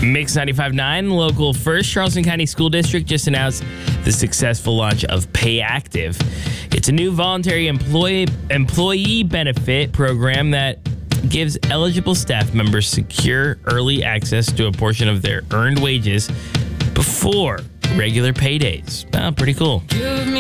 Mix 95.9, local first, Charleston County School District just announced the successful launch of Pay Active. It's a new voluntary employee benefit program that gives eligible staff members secure early access to a portion of their earned wages before regular paydays. Pretty cool.